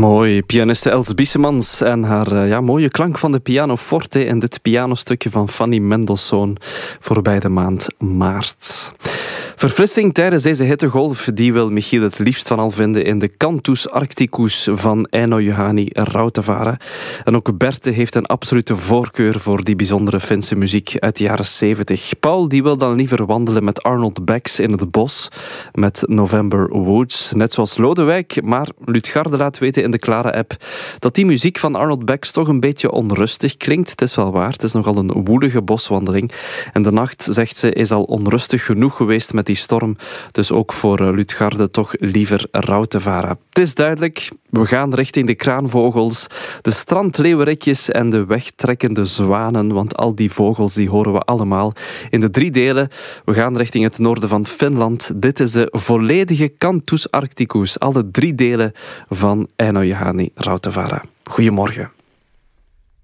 Mooi, pianiste Els Biesemans en haar mooie klank van de pianoforte in dit pianostukje van Fanny Mendelssohn voorbij de maand maart. Verfrissing tijdens deze hittegolf, die wil Michiel het liefst van al vinden in de Cantus Arcticus van Eino Juhani Rautavaara. En ook Berthe heeft een absolute voorkeur voor die bijzondere Finse muziek uit de jaren 70. Paul die wil dan liever wandelen met Arnold Becks in het bos met November Woods. Net zoals Lodewijk, maar Lutgarde laat weten in de Clara-app dat die muziek van Arnold Becks toch een beetje onrustig klinkt. Het is wel waar, het is nogal een woelige boswandeling. En de nacht, zegt ze, is al onrustig genoeg geweest met die storm. Dus ook voor Lutgarde toch liever Rautavaara. Het is duidelijk, we gaan richting de kraanvogels, de strandleeuwerikjes en de wegtrekkende zwanen, want al die vogels die horen we allemaal in de 3 delen. We gaan richting het noorden van Finland. Dit is de volledige Cantus Arcticus, alle 3 delen van Eino Juhani Rautavaara. Goedemorgen.